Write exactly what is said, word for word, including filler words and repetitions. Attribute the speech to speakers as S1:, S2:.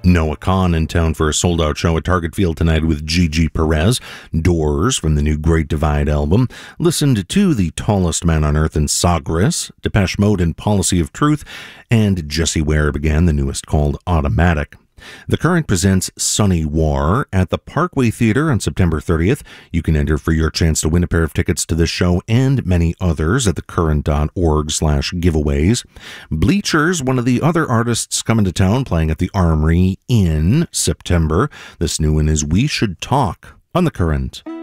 S1: Noah Kahan in town for a sold-out show at Target Field tonight with Gigi Perez. Doors from the new Great Divide album. Listened to The Tallest Man on Earth in Sagres, Depeche Mode in Policy of Truth, and Jessie Ware began the newest called Automatic. The Current presents Sunny War at the Parkway Theater on September thirtieth. You can enter for your chance to win a pair of tickets to this show and many others at thecurrent.org slash giveaways. Bleachers, one of the other artists coming to town, playing at the Armory in September. This new one is We Should Talk on The Current.